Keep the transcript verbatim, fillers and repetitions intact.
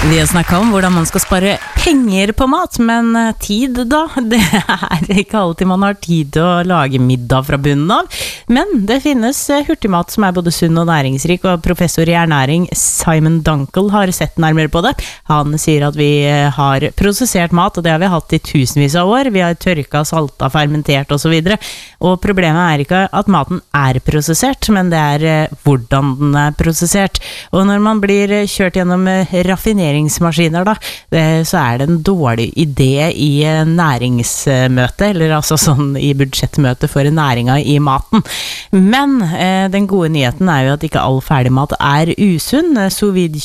Vi har snakket om hvordan man skal spare penger på mat, men tid da, det er ikke alltid man har tid til å lage middag fra bunnen av. Men det finnes hurtigmat som er både sunn og næringsrik, og professor i ernæring Simon Dunkel har sett nærmere på det. Han sier at vi har prosessert mat, og det har vi hatt i tusenvis av år. Vi har tørka, salta, fermentert og så videre. Og problemet er ikke at maten er prosessert, men det er hvordan den er prosessert. Og når man blir kjørt gjennom raffineringsmaskiner da, det, så er det en dårlig idé i næringsmøte, eller altså sånn i budsjettmøte for næringa i maten. Men eh, den gode nyheten er jo at ikke all ferdigmat er usunn. Sous vide